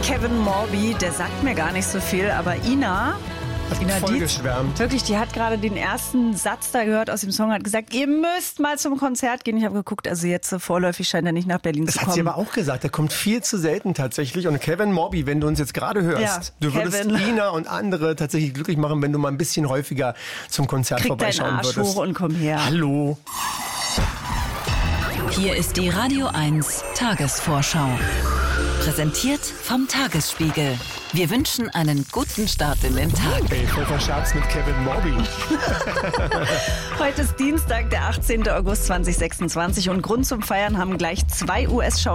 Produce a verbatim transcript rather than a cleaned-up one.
Kevin Morby, der sagt mir gar nicht so viel, aber Ina... Hat Ina voll Dietz, geschwärmt. wirklich, die hat gerade den ersten Satz da gehört aus dem Song, hat gesagt, ihr müsst mal zum Konzert gehen. Ich habe geguckt, also jetzt äh, vorläufig scheint er nicht nach Berlin Das zu hat kommen. sie aber auch gesagt, der kommt viel zu selten tatsächlich. Und Kevin Morby, wenn du uns jetzt gerade hörst, Ja, du würdest Kevin. Ina und andere tatsächlich glücklich machen, wenn du mal ein bisschen häufiger zum Konzert Krieg deinen vorbeischauen Arsch würdest. hoch und komm her. Hallo. Hier ist die Radio eins Tagesvorschau. Präsentiert vom Tagesspiegel. Wir wünschen einen guten Start in den Tag. Ey, voll verscherzt mit Kevin Morby. Heute ist Dienstag, der achtzehnten August zweitausendsechsundzwanzig und Grund zum Feiern haben gleich zwei U S-Schauspieler